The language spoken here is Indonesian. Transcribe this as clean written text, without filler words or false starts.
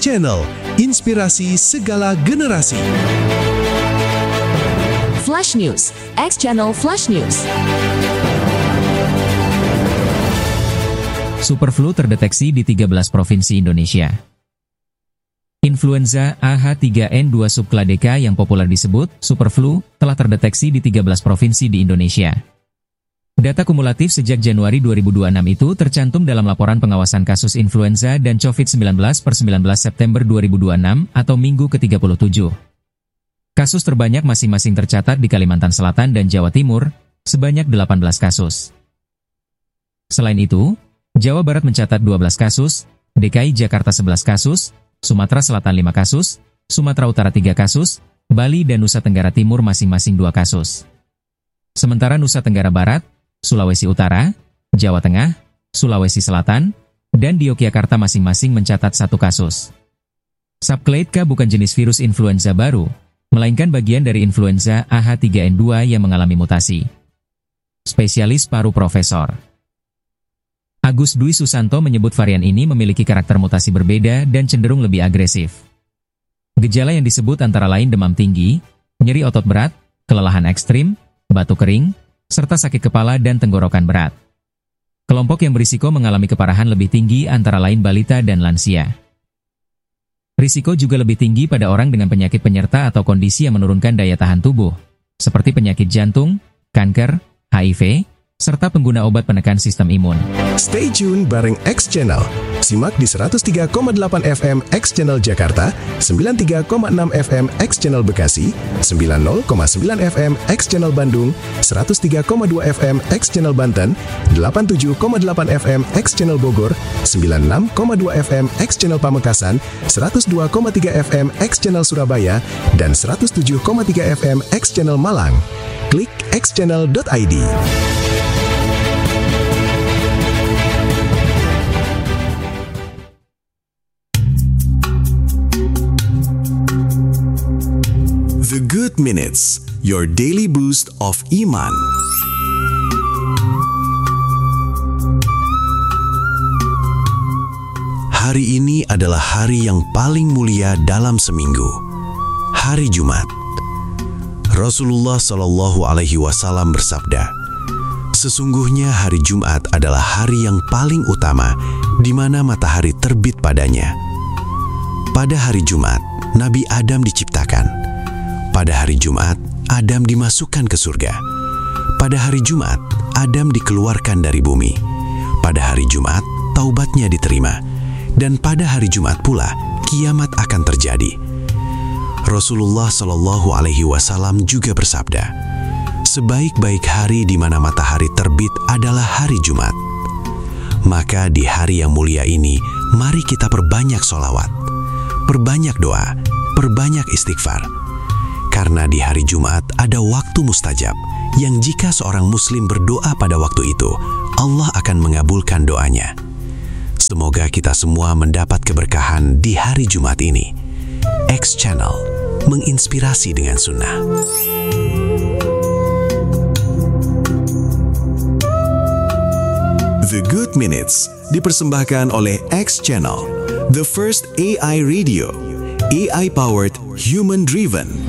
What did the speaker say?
Channel, inspirasi segala generasi. Flash News, X Channel Flash News. Superflu terdeteksi di 13 provinsi Indonesia. Influenza AH3N2 subkladeka yang populer disebut superflu telah terdeteksi di 13 provinsi di Indonesia. Data kumulatif sejak Januari 2026 itu tercantum dalam laporan pengawasan kasus influenza dan COVID-19 per 19 September 2026 atau minggu ke-37. Kasus terbanyak masing-masing tercatat di Kalimantan Selatan dan Jawa Timur, sebanyak 18 kasus. Selain itu, Jawa Barat mencatat 12 kasus, DKI Jakarta 11 kasus, Sumatera Selatan 5 kasus, Sumatera Utara 3 kasus, Bali dan Nusa Tenggara Timur masing-masing 2 kasus. Sementara Nusa Tenggara Barat, Sulawesi Utara, Jawa Tengah, Sulawesi Selatan, dan di Yogyakarta masing-masing mencatat 1 kasus. Subkladeka bukan jenis virus influenza baru, melainkan bagian dari influenza AH3N2 yang mengalami mutasi. Spesialis paru Profesor Agus Dwi Susanto menyebut varian ini memiliki karakter mutasi berbeda dan cenderung lebih agresif. Gejala yang disebut antara lain demam tinggi, nyeri otot berat, kelelahan ekstrim, batuk kering, serta sakit kepala dan tenggorokan berat. Kelompok yang berisiko mengalami keparahan lebih tinggi antara lain balita dan lansia. Risiko juga lebih tinggi pada orang dengan penyakit penyerta atau kondisi yang menurunkan daya tahan tubuh, seperti penyakit jantung, kanker, HIV, serta pengguna obat penekan sistem imun. Stay tune bareng X Channel. Simak di 103,8 FM X Channel Jakarta, 93,6 FM X Channel Bekasi, 90,9 FM X Channel Bandung, 103,2 FM X Channel Banten, 87,8 FM X Channel Bogor, 96,2 FM X Channel Pamekasan, 102,3 FM X Channel Surabaya, dan 107,3 FM X Channel Malang. Klik xchannel.id. The Good Minutes, your daily boost of Iman. Hari ini adalah hari yang paling mulia dalam seminggu, hari Jumat. Rasulullah Shallallahu Alaihi Wasallam bersabda, sesungguhnya hari Jumat adalah hari yang paling utama di mana matahari terbit padanya. Pada hari Jumat, Nabi Adam diciptakan. Pada hari Jumat, Adam dimasukkan ke surga. Pada hari Jumat, Adam dikeluarkan dari bumi. Pada hari Jumat, taubatnya diterima. Dan pada hari Jumat pula, kiamat akan terjadi. Rasulullah Shallallahu Alaihi Wasallam juga bersabda, sebaik-baik hari di mana matahari terbit adalah hari Jumat. Maka di hari yang mulia ini, mari kita perbanyak sholawat, perbanyak doa, perbanyak istighfar. Karena di hari Jumat ada waktu mustajab, yang jika seorang muslim berdoa pada waktu itu, Allah akan mengabulkan doanya. Semoga kita semua mendapat keberkahan di hari Jumat ini. X Channel, menginspirasi dengan sunnah. The Good Minutes dipersembahkan oleh X Channel, the first AI radio, AI-powered, human-driven.